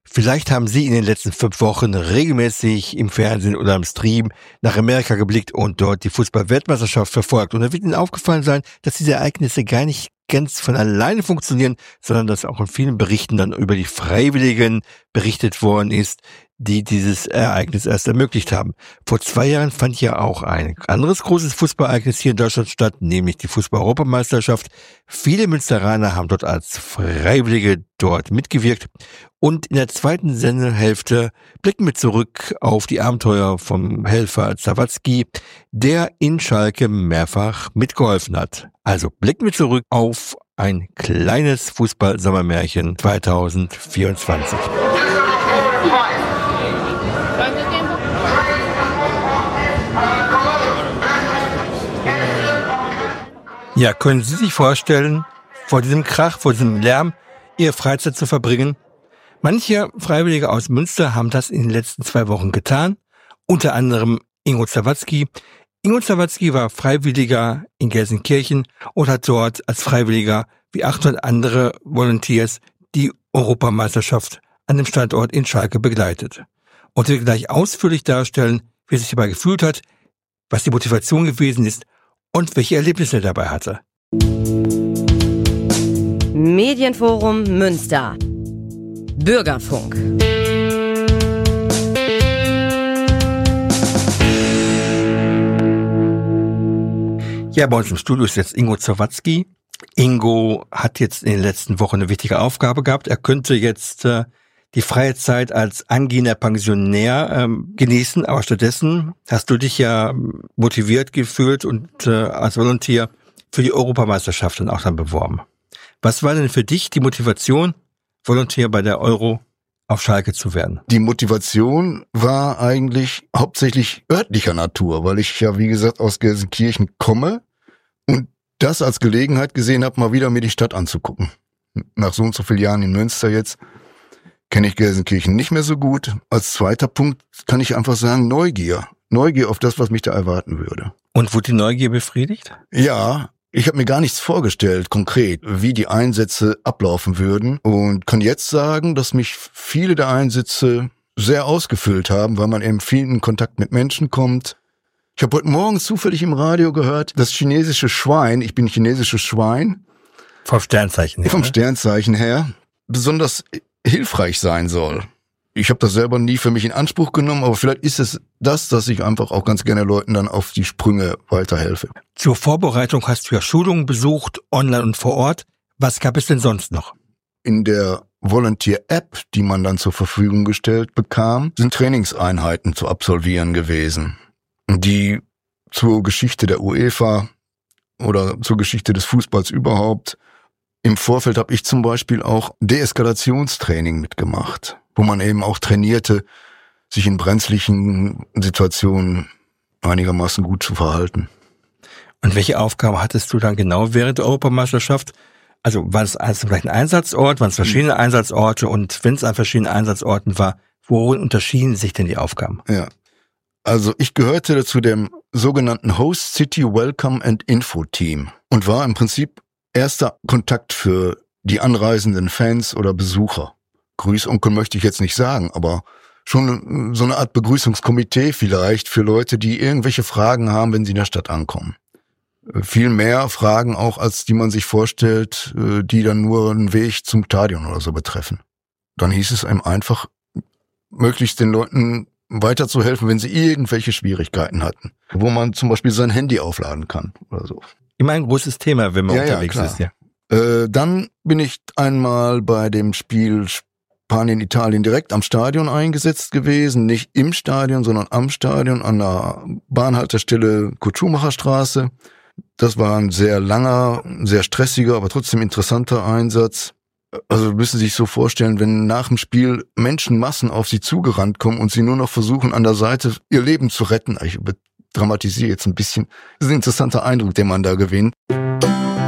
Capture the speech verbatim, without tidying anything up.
Vielleicht haben Sie in den letzten fünf Wochen regelmäßig im Fernsehen oder im Stream nach Amerika geblickt und dort die Fußball-Weltmeisterschaft verfolgt. Und da wird Ihnen aufgefallen sein, dass diese Ereignisse gar nicht ganz von alleine funktionieren, sondern dass auch in vielen Berichten dann über die Freiwilligen berichtet worden ist, die dieses Ereignis erst ermöglicht haben. Vor zwei Jahren fand ja auch ein anderes großes Fußballereignis hier in Deutschland statt, nämlich die Fußball-Europameisterschaft. Viele Münsteraner haben dort als Freiwillige dort mitgewirkt. Und in der zweiten Sendehälfte blicken wir zurück auf die Abenteuer vom Helfer Zawadzki, der in Schalke mehrfach mitgeholfen hat. Also blicken wir zurück auf ein kleines Fußball-Sommermärchen zwanzig vierundzwanzig. Ja, können Sie sich vorstellen, vor diesem Krach, vor diesem Lärm, Ihre Freizeit zu verbringen? Manche Freiwillige aus Münster haben das in den letzten zwei Wochen getan, unter anderem Ingo Zawadzki. Ingo Zawadzki war Freiwilliger in Gelsenkirchen und hat dort als Freiwilliger wie achthundert andere Volunteers die Europameisterschaft an dem Standort in Schalke begleitet. Und er wird gleich ausführlich darstellen, wie er sich dabei gefühlt hat, was die Motivation gewesen ist und welche Erlebnisse er dabei hatte. Medienforum Münster. Bürgerfunk. Ja, bei uns im Studio ist jetzt Ingo Zawadzki. Ingo hat jetzt in den letzten Wochen eine wichtige Aufgabe gehabt. Er könnte jetzt äh, die freie Zeit als angehender Pensionär ähm, genießen, aber stattdessen hast du dich ja motiviert gefühlt und äh, als Volontier für die Europameisterschaft dann auch dann beworben. Was war denn für dich die Motivation, Volontier bei der Euro auf Schalke zu werden? Die Motivation war eigentlich hauptsächlich örtlicher Natur, weil ich ja, wie gesagt, aus Gelsenkirchen komme und das als Gelegenheit gesehen habe, mal wieder mir die Stadt anzugucken. Nach so und so vielen Jahren in Münster jetzt kenne ich Gelsenkirchen nicht mehr so gut. Als zweiter Punkt kann ich einfach sagen, Neugier. Neugier auf das, was mich da erwarten würde. Und wurde die Neugier befriedigt? Ja, ich habe mir gar nichts vorgestellt, konkret, wie die Einsätze ablaufen würden. Und kann jetzt sagen, dass mich viele der Einsätze sehr ausgefüllt haben, weil man eben viel in Kontakt mit Menschen kommt. Ich habe heute Morgen zufällig im Radio gehört, das chinesische Schwein, ich bin chinesisches Schwein. Vom Sternzeichen her. Vom Sternzeichen her, besonders hilfreich sein soll. Ich habe das selber nie für mich in Anspruch genommen, aber vielleicht ist es das, dass ich einfach auch ganz gerne Leuten dann auf die Sprünge weiterhelfe. Zur Vorbereitung hast du ja Schulungen besucht, online und vor Ort. Was gab es denn sonst noch? In der Volunteer-App, die man dann zur Verfügung gestellt bekam, sind Trainingseinheiten zu absolvieren gewesen, die zur Geschichte der UEFA oder zur Geschichte des Fußballs überhaupt. Im Vorfeld habe ich zum Beispiel auch Deeskalationstraining mitgemacht, wo man eben auch trainierte, sich in brenzlichen Situationen einigermaßen gut zu verhalten. Und welche Aufgabe hattest du dann genau während der Europameisterschaft? Also war es also vielleicht ein Einsatzort, waren es verschiedene Einsatzorte und wenn es an verschiedenen Einsatzorten war, worin unterschieden sich denn die Aufgaben? Ja, also ich gehörte zu dem sogenannten Host City Welcome and Info Team und war im Prinzip erster Kontakt für die anreisenden Fans oder Besucher. Grüßonkel möchte ich jetzt nicht sagen, aber schon so eine Art Begrüßungskomitee vielleicht für Leute, die irgendwelche Fragen haben, wenn sie in der Stadt ankommen. Viel mehr Fragen auch, als die man sich vorstellt, die dann nur einen Weg zum Stadion oder so betreffen. Dann hieß es einem einfach, möglichst den Leuten weiterzuhelfen, wenn sie irgendwelche Schwierigkeiten hatten. Wo man zum Beispiel sein Handy aufladen kann oder so. Immer ein großes Thema, wenn man ja, unterwegs ja, ist. Ja. Äh, dann bin ich einmal bei dem Spiel Spanien-Italien direkt am Stadion eingesetzt gewesen. Nicht im Stadion, sondern am Stadion an der Bahnhaltestelle Kurt-Schumacher-Straße. Das war ein sehr langer, sehr stressiger, aber trotzdem interessanter Einsatz. Also müssen Sie sich so vorstellen, wenn nach dem Spiel Menschenmassen auf Sie zugerannt kommen und Sie nur noch versuchen, an der Seite ihr Leben zu retten. Ich dramatisiere jetzt ein bisschen. Das ist ein interessanter Eindruck, den man da gewinnt.